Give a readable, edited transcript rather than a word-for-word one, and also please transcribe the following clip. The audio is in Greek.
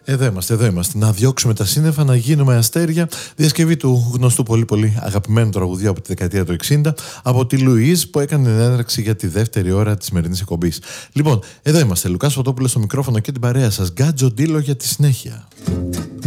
Εδώ είμαστε. Να διώξουμε τα σύννεφα, να γίνουμε αστέρια. Διασκευή του γνωστού πολύ πολύ αγαπημένου τραγουδιού από τη δεκαετία του 60 από τη Λουίζ που έκανε την έναρξη για τη δεύτερη ώρα της σημερινής εκπομπής. Λοιπόν, εδώ είμαστε. Λουκάς Φωτόπουλος στο μικρόφωνο και την παρέα σας. Γκάτζο Ντίλο για τη συνέχεια.